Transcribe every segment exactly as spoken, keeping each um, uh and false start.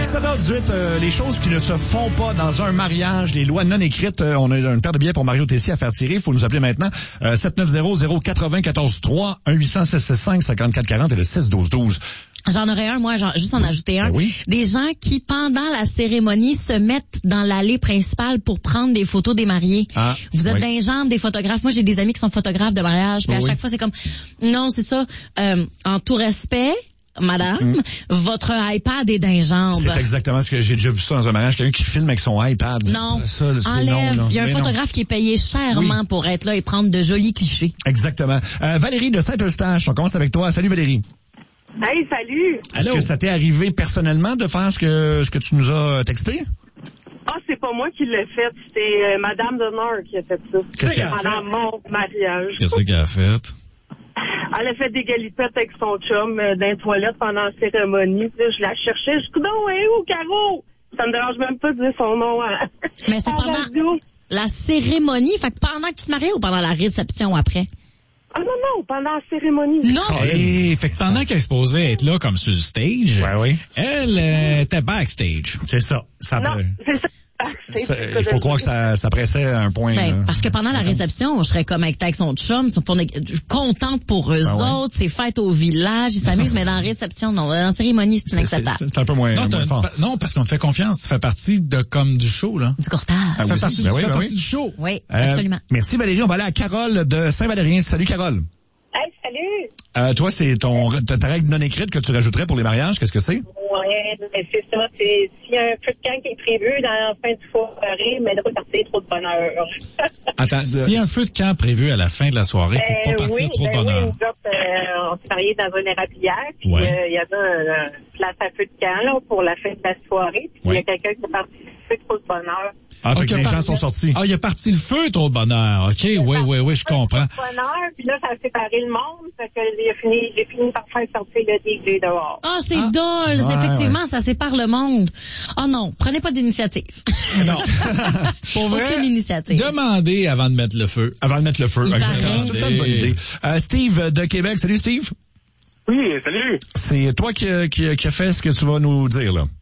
dix-sept heures dix-huit, euh, les choses qui ne se font pas dans un mariage, les lois non écrites. Euh, on a une paire de billets pour Mario Tessier à faire tirer. Il faut nous appeler maintenant. Euh, sept neuf zéro zéro quatre zéro un quatre trois, un huit cents six six cinq cinquante-quatre quarante et le six douze douze. J'en aurais un, moi, genre, juste en ajouter un. Ben oui. Des gens qui, pendant la cérémonie, se mettent dans l'allée principale pour prendre des photos des mariés. Ah, vous êtes oui. dans les jambes des photographes. Moi, j'ai des amis qui sont photographes de mariage, puis oui. à chaque fois, c'est comme, non, c'est ça, euh, en tout respect, madame, mmh. votre iPad est dans les jambes. C'est exactement ce que j'ai déjà vu ça dans un mariage. Quelqu'un qui filme avec son iPad. Non. Ça, enlève. Non, il y a un mais photographe non. qui est payé chèrement oui. pour être là et prendre de jolis clichés. Exactement. Euh, Valérie de Saint-Eustache, on commence avec toi. Salut Valérie. Hey, salut! Est-ce Allô? que ça t'est arrivé personnellement de faire ce que ce que tu nous as texté? Ah, c'est pas moi qui l'ai fait, c'était euh, Madame d'honneur qui a fait ça. Qu'est-ce qu'elle a fait? Pendant mon mariage. Qu'est-ce qu'elle a fait? Elle a fait des galipettes avec son chum euh, dans les toilettes pendant la cérémonie. Puis là, je la cherchais, je dis non, elle est où, Caro? Ça me dérange même pas de dire son nom à Mais c'est pendant radio. La cérémonie, fait que pendant que tu te mariais ou pendant la réception après? Ah non, non, pendant la cérémonie. Non! Hey, fait que pendant qu'elle est supposée être là comme sur le stage, ouais, oui. elle euh, était backstage. C'est ça. ça non, peut... c'est ça. Ça, il faut croire que ça, ça pressait à un point. Ben, euh, parce que pendant la réception, je serais comme avec, avec son chum, ils sont pour, contente pour eux ah autres, ouais. c'est fête au village, ils s'amusent, mais dans la réception, non. En cérémonie, c'est inacceptable. C'est, c'est un peu moins, non, moins fort. Non, parce qu'on te fait confiance, tu fais partie de comme du show, là. Du courtage. Ah, tu fais oui, partie, ben tu oui, fais ben partie oui. du show. Oui, euh, absolument. Merci Valérie, on va aller à Carole de Saint-Valérien. Salut Carole. Hey, salut! Euh, toi, c'est ton ta, ta règle non écrite que tu rajouterais pour les mariages. Qu'est-ce que c'est? Ouais, mais c'est ça. C'est s'il y a un feu de camp qui est prévu dans la fin du soirée, mais de pas partir trop de bonheur. Attends, s'il y a un feu de camp prévu à la fin de la soirée, il faut euh, pas partir oui, trop de ben bonheur. Oui, nous autres, euh, on s'est mariés dans une érablière, puis il ouais. euh, y avait une place à feu de camp là, pour la fin de la soirée, puis il ouais. y a quelqu'un qui est parti feu trop de bonheur. Ah, fait okay, que les par... gens sont sortis. Ah, il a parti le feu, trop de bonheur. OK, oui, oui, oui, je comprends. Bonheur, puis là, ça a séparé le monde, fait que j'ai fini, j'ai fini par faire sortir le D J dehors. Ah, c'est ah. dole, ouais, effectivement, ouais. ça sépare le monde. Oh non, prenez pas d'initiative. Non. Pour vrai, aucune initiative. Demandez avant de mettre le feu. Avant de mettre le feu, exactement. C'est une bonne idée. Euh, Steve de Québec, salut Steve. Oui, salut. C'est toi qui, qui, qui a fait ce que tu vas nous dire, là.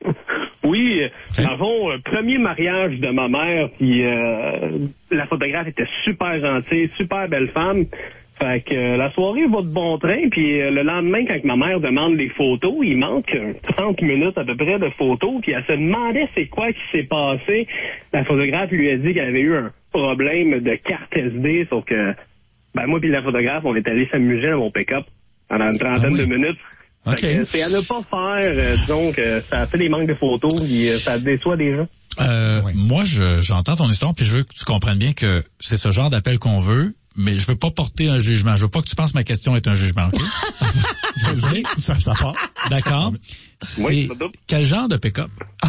Oui, okay. Dans le fond, euh, premier mariage de ma mère, puis euh, la photographe était super gentille, super belle femme. Fait que euh, la soirée va de bon train, puis euh, le lendemain, quand ma mère demande les photos, il manque euh, trente minutes à peu près de photos, puis elle se demandait c'est quoi qui s'est passé. La photographe lui a dit qu'elle avait eu un problème de carte S D, sauf que ben moi puis la photographe, on est allé s'amuser à mon pick-up pendant une trentaine ah oui. de minutes. Okay. Que, c'est à ne pas faire, euh, disons que ça fait des manques de photos, puis euh, ça déçoit des gens. Euh, oui. Moi, je, j'entends ton histoire, puis je veux que tu comprennes bien que c'est ce genre d'appel qu'on veut, mais je veux pas porter un jugement. Je veux pas que tu penses que ma question est un jugement, OK? Vas-y, ça, ça part. D'accord. C'est oui, quel genre de pick-up?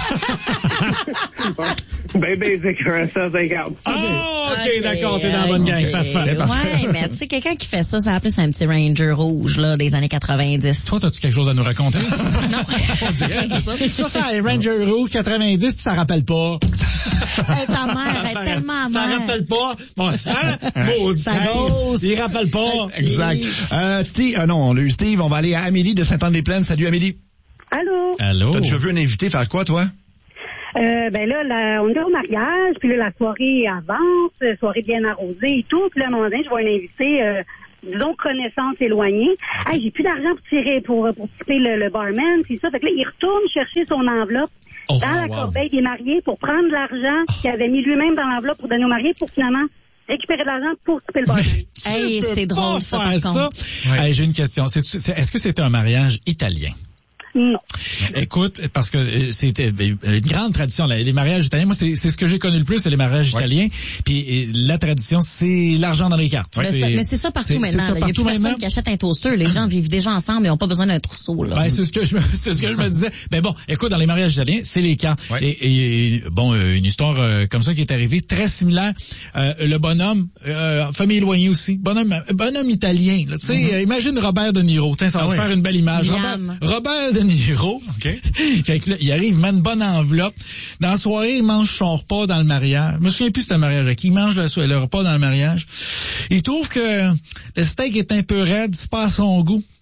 Ben basic, un cent cinquante. Ah, oh, OK, okay, d'accord, t'es dans la bonne gang. Okay. Parfait. Ouais, mais tu sais, quelqu'un qui fait ça, ça a plus un petit Ranger rouge, là, des années quatre-vingt-dix. Toi, t'as-tu quelque chose à nous raconter? Non. On dirait, c'est ça. Ça, c'est un Ranger rouge quatre-vingt-dix, puis ça rappelle pas. Hey, ta mère est tellement mère. Ça rappelle pas. Bon, hein? Maudit. Ça dose. Il rappelle pas. Exact. Euh, Steve, euh, non, on a eu Steve, on va aller à Amélie de Sainte-Anne-des-Plaines. Salut, Amélie. Allô? Allô? T'as déjà vu un invité faire quoi, toi? Euh, ben là, la, on est au mariage, puis là, la soirée avance, soirée bien arrosée et tout. Puis là, à un moment donné, je vois un invité, euh, disons, connaissance éloignée. Hey, j'ai plus d'argent pour tirer, pour, pour tirer le, le barman, puis ça. Fait que là, il retourne chercher son enveloppe oh, dans la wow. corbeille des mariés pour prendre l'argent oh. qu'il avait mis lui-même dans l'enveloppe pour donner aux mariés pour finalement récupérer de l'argent pour tirer le barman. Hey, c'est drôle, ça, par ça. Ouais. Hey, j'ai une question. C'est, c'est, est-ce que c'était un mariage italien? Non. Écoute, parce que c'était une grande tradition, les mariages italiens. Moi, c'est, c'est ce que j'ai connu le plus, c'est les mariages ouais. italiens. Puis la tradition, c'est l'argent dans les cartes. Ouais. Mais, c'est, ça, mais c'est ça partout c'est, maintenant. C'est ça là. partout il y a plus personne maintenant. qui achète un toaster. Les gens vivent déjà ensemble et n'ont pas besoin d'un trousseau. Là. Ben, c'est ce que je me, c'est ce que je me disais. Mais bon, écoute, dans les mariages italiens, c'est les cartes. Ouais. Et, et bon, une histoire euh, comme ça qui est arrivée, très similaire. Euh, le bonhomme, euh, famille éloignée aussi, bonhomme, bonhomme italien. Tu sais, mm-hmm. euh, imagine Robert De Niro. Tiens, ça va ah, se ouais. faire une belle image. Robert, Robert De Niro. Okay. Fait que là, il arrive, il met une bonne enveloppe. Dans la soirée, il mange son repas dans le mariage. Je me souviens plus de ce mariage avec qui il mange le, le repas dans le mariage. Il trouve que le steak est un peu raide, c'est pas à son goût.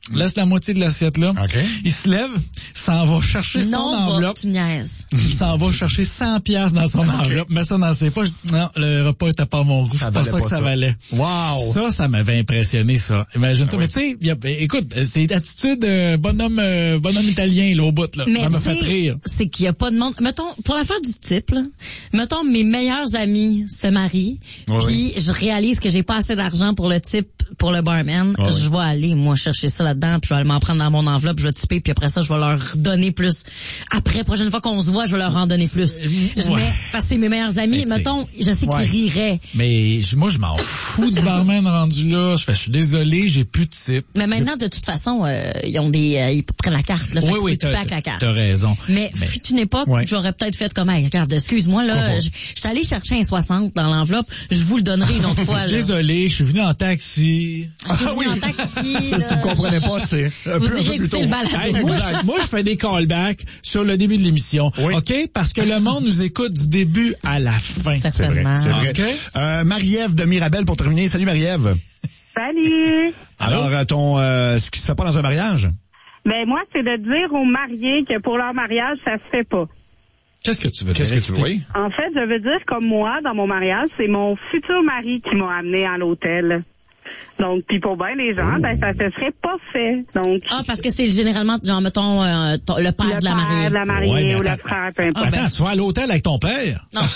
laisse la moitié de l'assiette là. OK. Il se lève, s'en va chercher son non, enveloppe. Va, tu me niaises. Il s'en va chercher cent piastres dans son enveloppe, met ça dans ses poches. Non, le repas était pas à mon goût. Ça C'est pas valait ça pas que ça, ça. valait. Wow! Ça, ça m'avait impressionné, ça. Imagine-toi. Ah oui. Mais tu sais, il y a- écoute, c'est l'attitude euh, bonhomme euh, bonhomme italien, là, au bout, là. Mais Ça m'a tu sais, fait rire. c'est qu'il y a pas de monde. Mettons, pour l'affaire du type, là, mettons, mes meilleurs amis se marient, Oui, puis je réalise que j'ai pas assez d'argent pour le type, pour le barman. Oui, je vais aller, moi, chercher ça là-dedans, puis je vais aller m'en prendre dans mon enveloppe, je vais typer, puis après ça, je vais leur donner plus. Après, prochaine fois qu'on se voit, je vais leur en donner plus. Je Ouais. mets, parce que c'est mes meilleurs amis, Mais tu sais, mettons, je sais ouais. qu'ils riraient. Mais je- moi, je m'en fous du barman rendu là. Je fais, je suis désolé, j'ai plus de type. Mais maintenant, de toute façon, euh, ils ont des, euh, ils prennent la carte, là, fait Oui, que tu oui, peux typer t'as, avec la carte. t'as raison. Mais, Mais- fut une époque, Ouais. j'aurais peut-être fait comme, hey, regarde, excuse-moi, là, je je suis allé chercher un soixante dans l'enveloppe, je vous le donnerai une autre fois, là. Désolé, je suis venu en taxi. Je suis Ah oui. venu en taxi, Ça, si vous là. comprenez pas, c'est un Vous peu, un irez peu plus tôt. écouter le balado. Hey, moi, je, moi, je fais des callbacks sur le début de l'émission. Oui. OK? Parce que le monde nous écoute du début à la fin. Ça C'est fait vrai, mal. c'est vrai. OK. Euh, Marie-Ève de Mirabel pour terminer. Salut Marie-Ève. Salut! Alors, euh, ton, euh, ce qui se fait pas dans un mariage? Ben moi, c'est de dire aux mariés que pour leur mariage, ça se fait pas. Qu'est-ce que tu veux Qu'est-ce dire? que tu veux? Oui. En fait, je veux dire comme moi, dans mon mariage, c'est mon futur mari qui m'a amené à l'hôtel. Donc, puis pour bien les gens, ben ça se serait pas fait. Donc, Ah, parce que c'est généralement, genre, mettons, euh, ton- le père le de la père mariée. de la mariée Ouais, mais ou le attends. frère, peu importe. Ah, ben. Attends, tu vas à l'hôtel avec ton père? Non.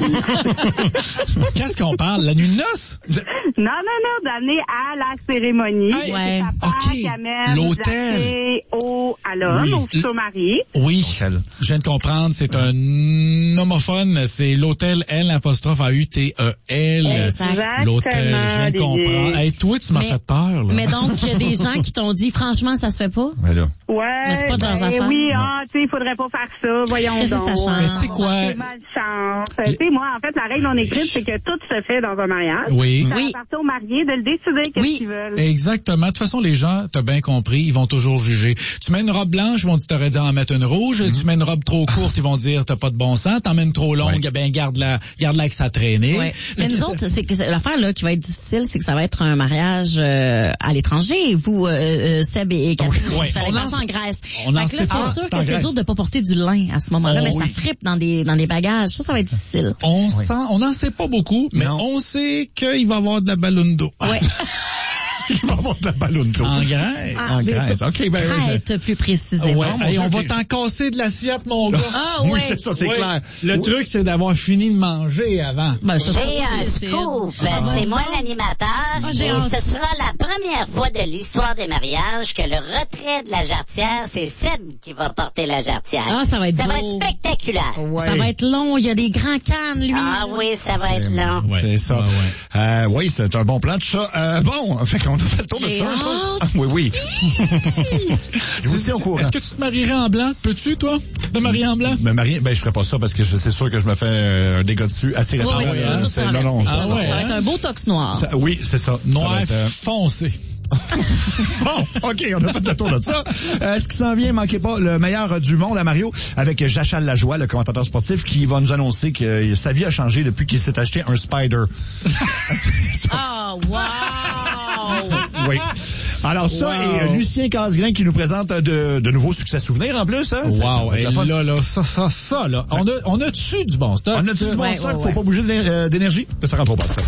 Qu'est-ce qu'on parle? La nuit de noces? Non, non, non, d'amener à la cérémonie. Hey, ouais. C'est papa OK. qui amène L'hôtel. la fille au, à l'homme, Oui. au futur mari. Oui. L'hôtel. Je viens de comprendre, c'est un homophone, c'est l'hôtel L apostrophe A U T E L. Exactement, L'hôtel, je viens de Olivier. comprendre. Hey, toi, tu m'as Mais- fait peur, là. Mais donc, il y a des gens qui t'ont dit, franchement, ça se fait pas. Mais là. Ouais. Mais c'est pas dans leurs ben affaires. oui, ah, tu sais, il faudrait pas faire ça, voyons Qu'est-ce que donc. ça change? Mais tu sais quoi? C'est malchance. Tu sais, moi, en fait, la règle non écrite, c'est que tout se fait dans un mariage. Oui. Ça Oui. appartient aux mariés de le décider qu'est-ce Oui. qu'ils veulent. Exactement. De toute façon, les gens, t'as bien compris, ils vont toujours juger. Tu mets une robe blanche, ils vont dire t'aurais dû en mettre une rouge. Tu mets une robe trop courte, ils vont dire t'as pas de bon sens. T'en mets une trop longue, Ouais. ben garde-la, garde-la avec sa traînée. Ouais. Fait Mais que nous c'est- autres, c'est que c'est- l'affaire là qui va être difficile, c'est que ça va être un mariage euh, à l'étranger. Vous, euh, euh, Seb et Catherine, Oui. vous allez On en passer sait- en Grèce. on en Fait que là, sait pas. c'est sûr C'est en que c'est Grèce. dur de pas porter du lin à ce moment-là, Oh, mais ça oui. frippe dans des dans des bagages. Ça, ça va être difficile. On sent, on n'en sait pas beaucoup, mais Non. on sait qu'il va y avoir de la ballon d'eau. Ouais. Il va avoir de la ballon d'eau. En Grèce. Ah, En mais Grèce. ça- OK, ben, Crête, plus précisément. Ouais. mon Hey, Dieu, on va ok. t'en casser de l'assiette, mon gars. Ah Oui, ouais. c'est ça, c'est Ouais. clair. Le Oui. truc, c'est d'avoir fini de manger avant. Ben, ça, J'ai un c'est- scoop. Ah, C'est bon. moi l'animateur. Ah, j'ai et hâte. ce sera la première fois de l'histoire des mariages que le retrait de la jarretière, c'est Seb qui va porter la jarretière. Ah, ça va être Ça va beau. être spectaculaire. Ouais. Ça va être long. Il y a des grands cannes, lui. Ah oui, ça va être long. Ouais. C'est ça. Ouais, ouais. Euh, oui, c'est un bon plan, tout ça. Euh, bon, fait qu'on a fait le tour de J'ai ça. hâte. Ah, oui, oui. Je vous tiens au courant. Est-ce que tu te marierais en blanc? Peux-tu, toi, te marier en blanc? Me marier, ben je ferais pas ça parce que je- c'est sûr que je me fais euh, un dégât dessus assez Oui, rapidement. oui, tu vas hein. tout C'est- traverser. non, non, Ah ça, ouais, Ça va être hein? un beau tox noir. ça- oui, c'est ça. Ça Noir va être, euh, foncé. Bon, OK, on a fait le tour de ça. Euh, ce qui s'en vient, manquez pas, le meilleur du monde à Mario, avec Jachal Lajoie, le commentateur sportif, qui va nous annoncer que euh, sa vie a changé depuis qu'il s'est acheté un Spider. Ah, wow! Oui. Alors ça, Wow. et euh, Lucien Casgrain qui nous présente de, de nouveaux succès souvenirs en plus. Hein? Ça- ça Wow, va être et la fun. là, là, ça, ça, ça, là. On a, on a-tu du bon stock? On a-tu du bon Ouais, stock? ouais, Faut ouais. pas bouger d'é- euh, d'énergie? Ça rentre au poste.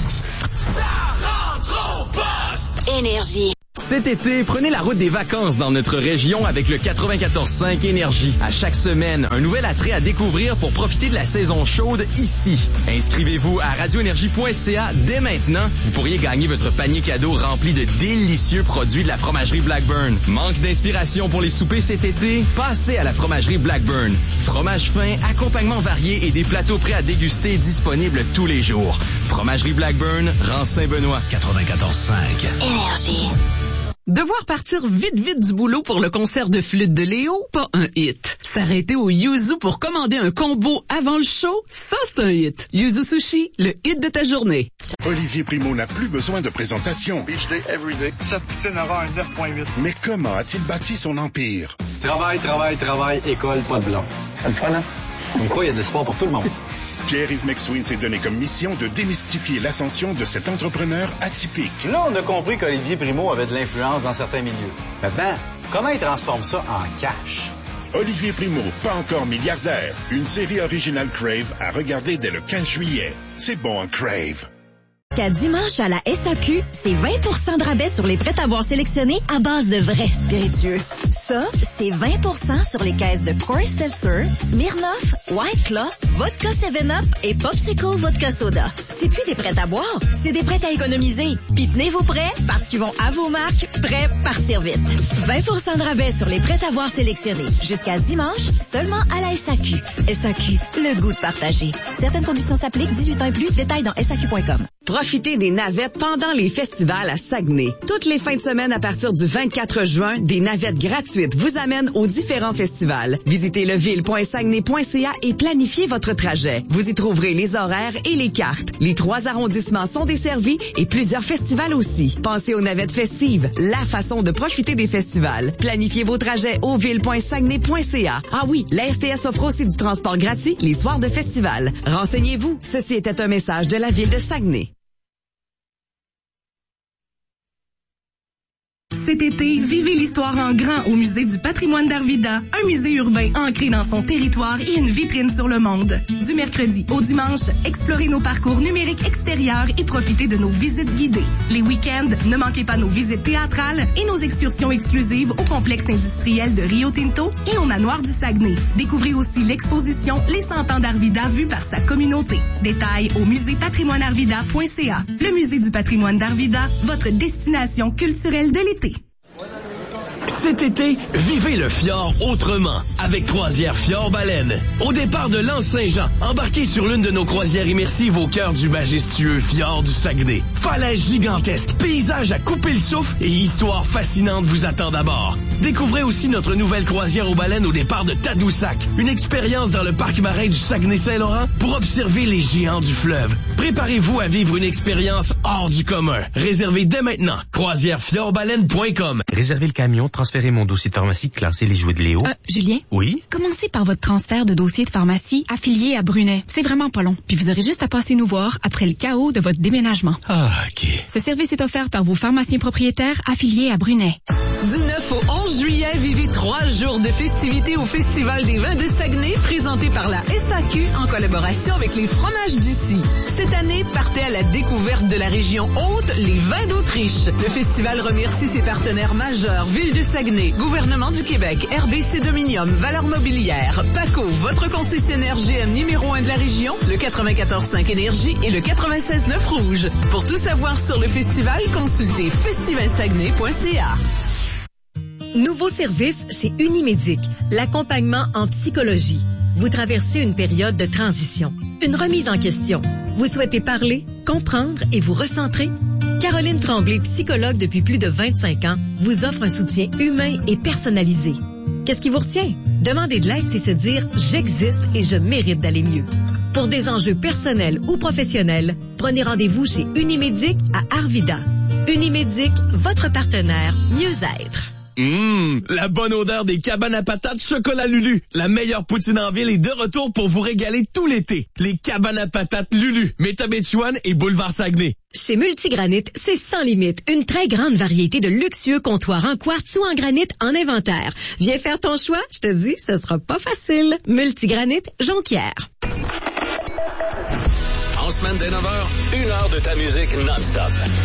Énergie. Cet été, prenez la route des vacances dans notre région avec le quatre-vingt-quatorze cinq Énergie. À chaque semaine, un nouvel attrait à découvrir pour profiter de la saison chaude ici. Inscrivez-vous à radioénergie point c a dès maintenant. Vous pourriez gagner votre panier cadeau rempli de délicieux produits de la fromagerie Blackburn. Manque d'inspiration pour les soupers cet été? Passez à la fromagerie Blackburn. Fromage fin, accompagnement varié et des plateaux prêts à déguster disponibles tous les jours. Fromagerie Blackburn, rang Saint-Benoît. quatre-vingt-quatorze cinq. Énergie. Devoir partir vite vite du boulot pour le concert de flûte de Léo, pas un hit. S'arrêter au Yuzu pour commander un combo avant le show, ça c'est un hit. Yuzu Sushi, le hit de ta journée. Olivier Primo n'a plus besoin de présentation. Beach day, everyday. Cette poutine aura un neuf virgule huit. Mais comment a-t-il bâti son empire? Travail, travail, travail, école, pas de blanc. C'est le fun, hein? Comme quoi, il y a de l'espoir pour tout le monde. Pierre-Yves McSween s'est donné comme mission de démystifier l'ascension de cet entrepreneur atypique. Là, on a compris qu'Olivier Primo avait de l'influence dans certains milieux. Maintenant, comment il transforme ça en cash? Olivier Primo, pas encore milliardaire. Une série originale Crave à regarder dès le quinze juillet. C'est bon, Crave. Qu'à dimanche à la S A Q, c'est vingt pour cent de rabais sur les prêts-à-boire sélectionnés à base de vrais spiritueux. Ça, c'est vingt pour cent sur les caisses de Coors Seltzer, Smirnoff, White Claw, Vodka seven up et Popsicle Vodka Soda. C'est plus des prêts-à-boire, c'est des prêts à économiser. Puis tenez vos prêts parce qu'ils vont à vos marques, prêts partir vite. vingt pour cent de rabais sur les prêts-à-boire sélectionnés. Jusqu'à dimanche, seulement à la S A Q. S A Q, le goût de partager. Certaines conditions s'appliquent, dix-huit ans et plus. Détails dans S A Q point com. Profitez des navettes pendant les festivals à Saguenay. Toutes les fins de semaine à partir du vingt-quatre juin, des navettes gratuites vous amènent aux différents festivals. Visitez leville point saguenay point c a et planifiez votre trajet. Vous y trouverez les horaires et les cartes. Les trois arrondissements sont desservis et plusieurs festivals aussi. Pensez aux navettes festives, la façon de profiter des festivals. Planifiez vos trajets au ville point saguenay point c a. Ah oui, la S T S offre aussi du transport gratuit les soirs de festival. Renseignez-vous. Ceci était un message de la ville de Saguenay. Cet été, vivez l'histoire en grand au Musée du patrimoine d'Arvida, un musée urbain ancré dans son territoire et une vitrine sur le monde. Du mercredi au dimanche, explorez nos parcours numériques extérieurs et profitez de nos visites guidées. Les week-ends, ne manquez pas nos visites théâtrales et nos excursions exclusives au complexe industriel de Rio Tinto et au manoir du Saguenay. Découvrez aussi l'exposition Les cent ans d'Arvida vue par sa communauté. Détails au musée patrimoine arvida point c a. Le Musée du patrimoine d'Arvida, votre destination culturelle de l'été. Cet été, vivez le fjord autrement avec Croisière Fjord Baleine. Au départ de l'Anse-Saint-Jean, embarquez sur l'une de nos croisières immersives au cœur du majestueux fjord du Saguenay. Falaises gigantesques, paysages à couper le souffle et histoires fascinantes vous attendent à bord. Découvrez aussi notre nouvelle croisière aux baleines au départ de Tadoussac, une expérience dans le parc marin du Saguenay-Saint-Laurent pour observer les géants du fleuve. Préparez-vous à vivre une expérience hors du commun. Réservez dès maintenant croisière fjord baleine point com. Réservez le camion, transférez mon dossier de pharmacie, classer les jouets de Léo. Euh, Julien? Oui? Commencez par votre transfert de dossier de pharmacie affilié à Brunet. C'est vraiment pas long. Puis vous aurez juste à passer nous voir après le chaos de votre déménagement. Ah, OK. Ce service est offert par vos pharmaciens propriétaires affiliés à Brunet. Du neuf au onze juillet, vivez trois jours de festivités au Festival des vins de Saguenay, présenté par la S A Q en collaboration avec les fromages d'ici. Cette année, partez à la découverte de la région haute, les vins d'Autriche. Le festival remercie ses partenaires majeurs, Ville de Saguenay, Gouvernement du Québec, R B C Dominium, Valeurs Mobilières, Paco, votre concessionnaire G M numéro un de la région, le quatre-vingt-quatorze cinq Énergie et le quatre-vingt-seize neuf Rouge. Pour tout savoir sur le festival, consultez festival saguenay point c a. Nouveau service chez Unimédic, l'accompagnement en psychologie. Vous traversez une période de transition, une remise en question. Vous souhaitez parler, comprendre et vous recentrer? Caroline Tremblay, psychologue depuis plus de vingt-cinq ans, vous offre un soutien humain et personnalisé. Qu'est-ce qui vous retient? Demander de l'aide, c'est se dire « j'existe et je mérite d'aller mieux ». Pour des enjeux personnels ou professionnels, prenez rendez-vous chez Unimédic à Arvida. Unimédic, votre partenaire mieux-être. Hum, la bonne odeur des cabanes à patates Chocolat Lulu. La meilleure poutine en ville est de retour pour vous régaler tout l'été. Les cabanes à patates Lulu, Métabetchouane et Boulevard Saguenay. Chez Multigranit, c'est sans limite. Une très grande variété de luxueux comptoirs en quartz ou en granit en inventaire. Viens faire ton choix, je te dis, ce sera pas facile. Multigranit, Jonquière. En semaine dès neuf heures, une heure de ta musique non-stop.